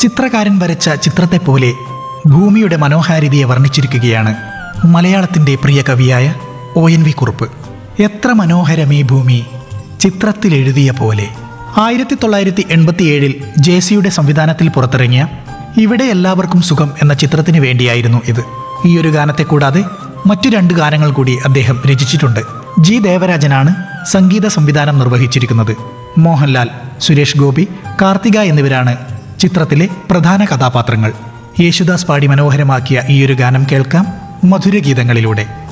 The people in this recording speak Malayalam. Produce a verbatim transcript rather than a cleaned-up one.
ചിത്രകാരൻ വരച്ച ചിത്രത്തെപ്പോലെ ഭൂമിയുടെ മനോഹാരിതയെ വർണ്ണിച്ചിരിക്കുകയാണ് മലയാളത്തിൻ്റെ പ്രിയ കവിയായ ഒ എൻ വി കുറുപ്പ്. എത്ര മനോഹരമീ ഭൂമി ചിത്രത്തിലെഴുതിയ പോലെ. ആയിരത്തി തൊള്ളായിരത്തി എൺപത്തിയേഴിൽ ജെ സിയുടെ സംവിധാനത്തിൽ പുറത്തിറങ്ങിയ ഇവിടെ എല്ലാവർക്കും സുഖം എന്ന ചിത്രത്തിന് വേണ്ടിയായിരുന്നു ഇത്. ഈയൊരു ഗാനത്തെ കൂടാതെ മറ്റു രണ്ട് ഗാനങ്ങൾ കൂടി അദ്ദേഹം രചിച്ചിട്ടുണ്ട്. ജി ദേവരാജനാണ് സംഗീത സംവിധാനം നിർവഹിച്ചിരിക്കുന്നത്. മോഹൻലാൽ, സുരേഷ് ഗോപി, കാർത്തിക എന്നിവരാണ് ചിത്രത്തിലെ പ്രധാന കഥാപാത്രങ്ങൾ. യേശുദാസ് പാടി മനോഹരമാക്കിയ ഈയൊരു ഗാനം കേൾക്കാം മധുരഗീതങ്ങളിലൂടെ.